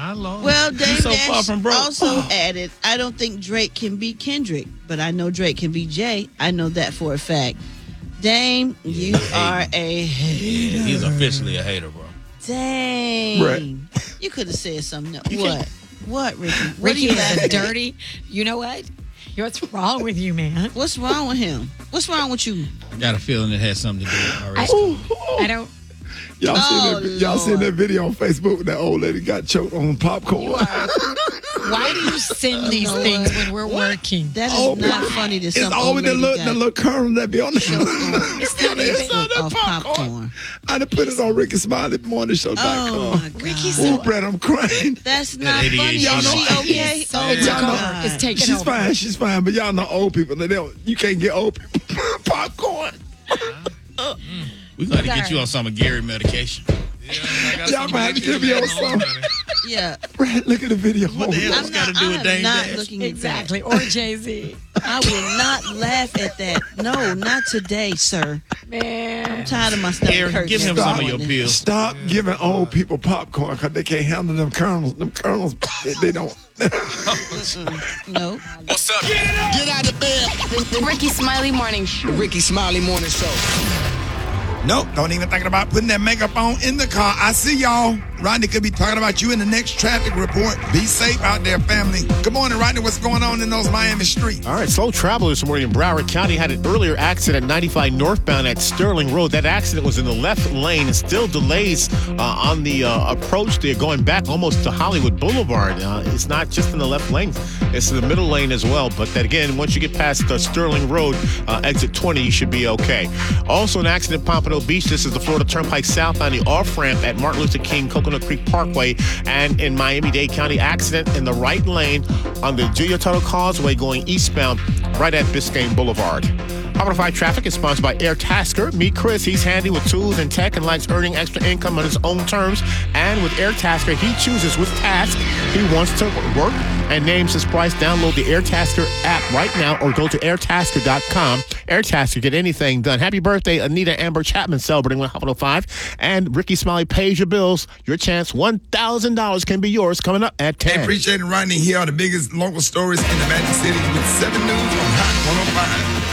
my Lord. Well, Dame so Dash far from broke. also added, I don't think Drake can be Kendrick, but I know Drake can be Jay. I know that for a fact. Dame, you are a hater. He's officially a hater, bro. Dang. Right. You could have said something. What? What, Ricky? What are Ricky you is laughing at? dirty. You know what? What's wrong with you, man? What's wrong with him? What's wrong with you? Got a feeling it had something to do with RS. I don't. Y'all seen that video on Facebook when that old lady got choked on popcorn? Why do you send these things when we're working? That is not funny to It's some always the little kernel that be on the It's not even of popcorn. I done put it on Ricky Smiley Morning Show. Oh my God. Ricky Oh, Brett, I'm crying. That's not funny. ADHD. Is she okay? So Oh it's my over. God. It's taken She's over. She's fine. But y'all know old people. You can't get old people popcorn. We got to get you on some of Gary medication. Y'all might have to give me on some. Yeah. Brett, look at the video. What the hell it's got to do with Dame not Dash? looking Exactly. at Or Jay-Z. that. I will not laugh at that. No, not today, sir. Man. I'm tired of my stomach Gary, hurting. give him every some of now your and then. pills. Stop giving old people popcorn because they can't handle them kernels. Them kernels, they don't. No. What's up? Get out of bed. The Ricky Smiley Morning Show. Ricky Smiley Morning Show. Nope, don't even think about putting that makeup on in the car. I see y'all. Rodney could be talking about you in the next traffic report. Be safe out there, family. Good morning, Rodney. What's going on in those Miami streets? All right, slow travelers this morning in Broward County had an earlier accident 95 northbound at Sterling Road. That accident was in the left lane and still delays on the approach there going back almost to Hollywood Boulevard. It's not just in the left lane, it's in the middle lane as well. But that again, once you get past Sterling Road, exit 20, you should be okay. Also an accident at Pompano Beach. This is the Florida Turnpike South on the off-ramp at Martin Luther King Coconut Creek Parkway, and in Miami-Dade County, accident in the right lane on the Julia Tuttle Causeway going eastbound right at Biscayne Boulevard. Hot 5 traffic is sponsored by Air Tasker. Meet Chris. He's handy with tools and tech and likes earning extra income on his own terms. And with Air Tasker, he chooses which task he wants to work and names his price. Download the Air Tasker app right now or go to airtasker.com. Air Tasker, get anything done. Happy birthday, Anita Amber Chapman, celebrating with Hot 5. And Ricky Smiley pays your bills. Your chance, $1,000 can be yours coming up at 10. Hey, appreciate it, Rodney. Here are the biggest local stories in the Magic City with 7 News on Hot 105.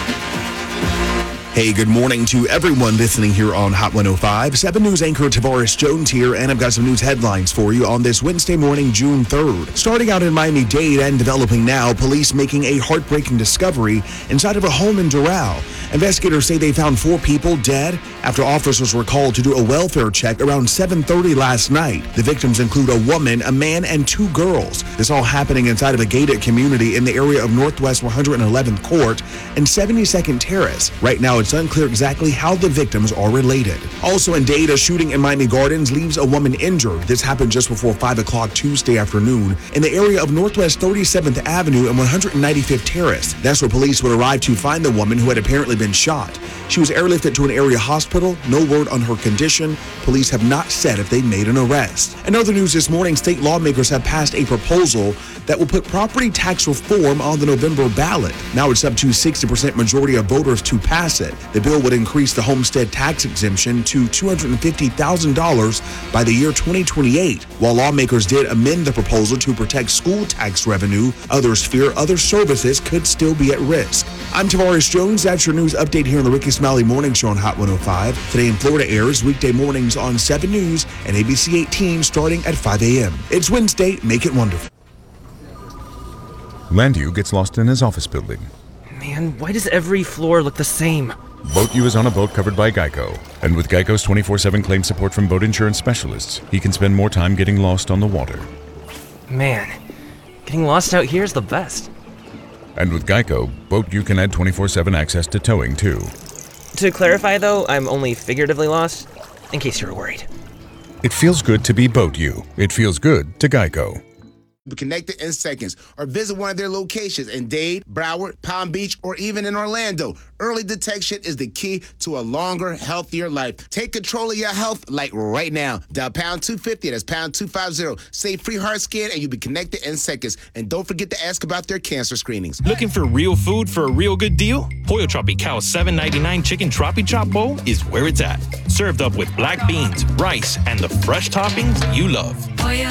Hey, good morning to everyone listening here on Hot 105. 7 News anchor Tavares Jones here, and I've got some news headlines for you on this Wednesday morning, June 3rd. Starting out in Miami-Dade and developing now, police making a heartbreaking discovery inside of a home in Doral. Investigators say they found 4 people dead after officers were called to do a welfare check around 7:30 last night. The victims include a woman, a man, and 2 girls. This all happening inside of a gated community in the area of Northwest 111th Court and 72nd Terrace. Right now, it's unclear exactly how the victims are related. Also in Dade, a shooting in Miami Gardens leaves a woman injured. This happened just before 5 o'clock Tuesday afternoon in the area of Northwest 37th Avenue and 195th Terrace. That's where police would arrive to find the woman who had apparently been shot. She was airlifted to an area hospital. No word on her condition. Police have not said if they made an arrest. In other news this morning, state lawmakers have passed a proposal that will put property tax reform on the November ballot. Now it's up to 60% majority of voters to pass it. The bill would increase the homestead tax exemption to $250,000 by the year 2028. While lawmakers did amend the proposal to protect school tax revenue, others fear other services could still be at risk. I'm Tavares Jones. That's your news update here on the Ricky Smiley Morning Show on Hot 105. Today in Florida airs weekday mornings on 7 News and ABC 18 starting at 5 a.m. It's Wednesday. Make it wonderful. Landu gets lost in his office building. Man, why does every floor look the same? BoatU is on a boat covered by Geico. And with Geico's 24/7 claim support from boat insurance specialists, he can spend more time getting lost on the water. Man, getting lost out here is the best. And with Geico, BoatU can add 24/7 access to towing too. To clarify though, I'm only figuratively lost, in case you were worried. It feels good to be BoatU. It feels good to Geico. Be connected in seconds or visit one of their locations in Dade, Broward, Palm Beach, or even in Orlando. Early detection is the key to a longer, healthier life. Take control of your health like right now. Dial pound 250, that's pound 250. Save free heart scan and you'll be connected in seconds. And don't forget to ask about their cancer screenings. Looking for real food for a real good deal? Pollo Tropical $7.99 Chicken Tropi Chop Bowl is where it's at. Served up with black beans, rice, and the fresh toppings you love.